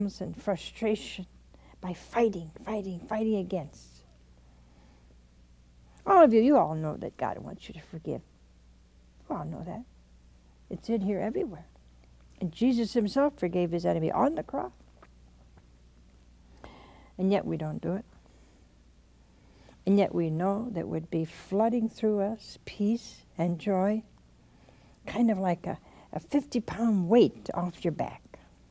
and frustration by fighting against. All of you, you all know that God wants you to forgive. You all know that. It's in here everywhere. And Jesus himself forgave his enemy on the cross. And yet we don't do it. And yet we know that would be flooding through us peace and joy, kind of like a 50-pound weight off your back.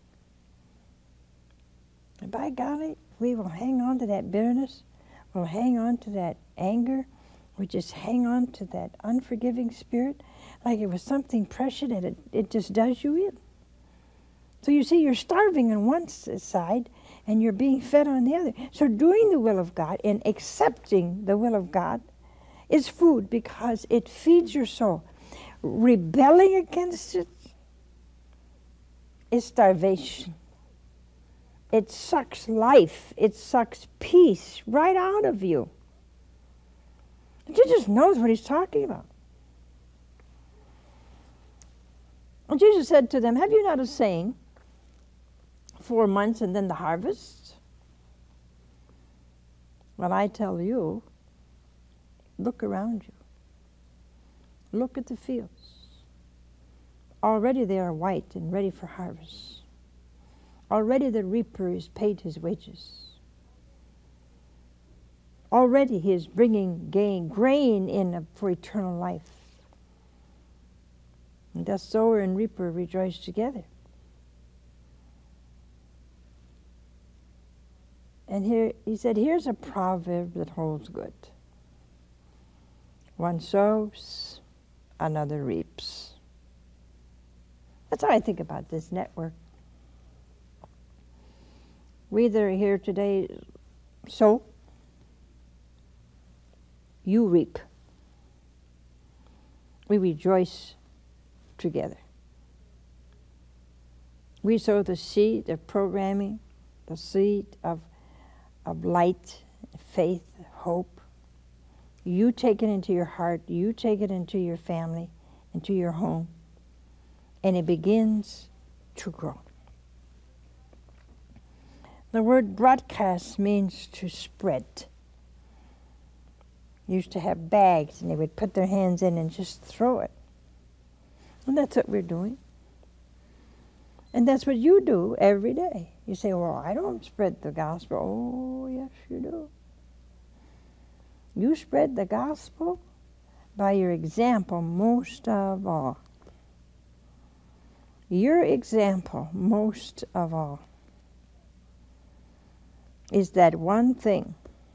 And by golly, we will hang on to that bitterness, we'll hang on to that anger, we just hang on to that unforgiving spirit like it was something precious and it just does you in. So you see, you're starving on one side and you're being fed on the other. So doing the will of God and accepting the will of God is food because it feeds your soul. Rebelling against it is starvation. It sucks life. It sucks peace right out of you. Jesus knows what he's talking about. And Jesus said to them, have you not a saying, 4 months and then the harvest? Well, I tell you, look around you. Look at the fields. Already they are white and ready for harvest. Already the reaper is paid his wages. Already he is bringing grain in for eternal life. And thus sower and reaper rejoice together. And here he said, here's a proverb that holds good. One sows, another reaps. That's how I think about this network. We that are here today sow, you reap. We rejoice together. We sow the seed of programming, the seed of light, faith, hope. You take it into your heart, you take it into your family, into your home, and it begins to grow. The word broadcast means to spread. Used to have bags and they would put their hands in and just throw it. And that's what we're doing. And that's what you do every day. You say, well, I don't spread the gospel. Oh, yes, you do. You spread the gospel by your example most of all. Your example most of all is that one thing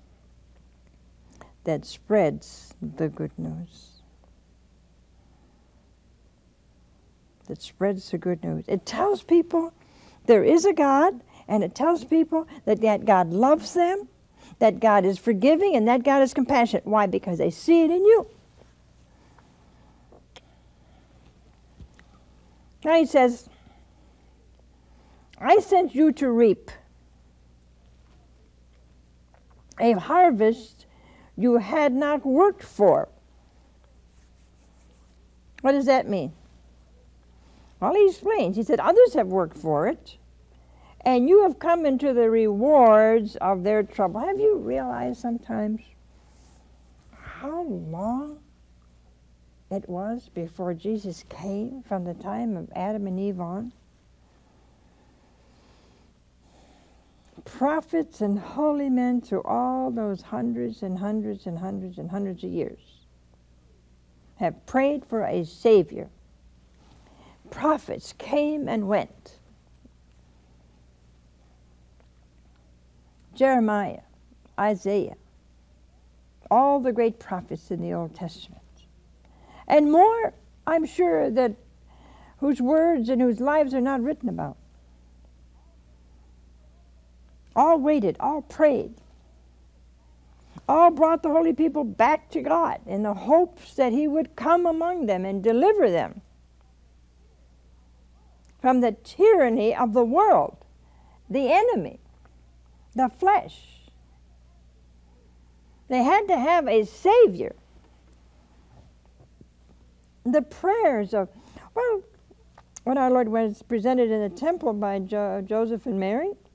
that spreads the good news. That spreads the good news. It tells people there is a God, and it tells people that God loves them, that God is forgiving, and that God is compassionate. Why? Because they see it in you. Now he says, I sent you to reap a harvest you had not worked for. What does that mean? Well, he explains. He said, others have worked for it, and you have come into the rewards of their trouble. Have you realized sometimes how long it was before Jesus came from the time of Adam and Eve on? Prophets and holy men through all those hundreds and hundreds and hundreds and hundreds of years have prayed for a Savior. Prophets came and went. Jeremiah, Isaiah, all the great prophets in the Old Testament. And more, I'm sure, that whose words and whose lives are not written about. All waited, all prayed, all brought the holy people back to God in the hopes that he would come among them and deliver them from the tyranny of the world, the enemy, the flesh. They had to have a Savior. The prayers of, well, when our Lord was presented in the temple by Joseph and Mary,